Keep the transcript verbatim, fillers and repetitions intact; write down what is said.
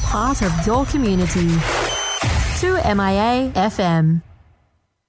part of your community. two M I A F M.